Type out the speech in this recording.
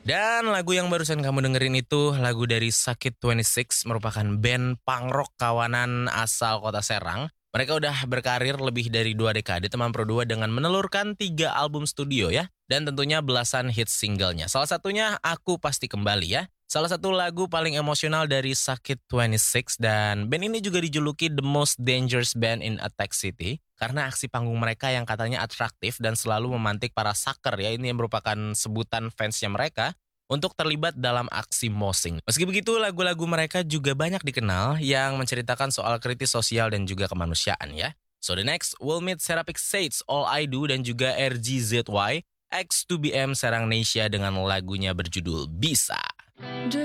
Dan lagu yang barusan kamu dengerin itu lagu dari Sakit 26 merupakan band punk rock kawanan asal kota Serang. Mereka udah berkarir lebih dari 2 dekade teman berdua dengan menelurkan 3 album studio ya. Dan tentunya belasan hit singlenya. Salah satunya Aku Pasti Kembali ya. Salah satu lagu paling emosional dari Sakit 26 dan band ini juga dijuluki the most dangerous band in Attack City karena aksi panggung mereka yang katanya atraktif dan selalu memantik para sucker ya, ini yang merupakan sebutan fansnya mereka untuk terlibat dalam aksi moshing. Meski begitu, lagu-lagu mereka juga banyak dikenal yang menceritakan soal kritis sosial dan juga kemanusiaan ya. So the next, we'll meet Serapik Sage, All I Do dan juga RGZY, X2BM Serang Nesia dengan lagunya berjudul Bisa.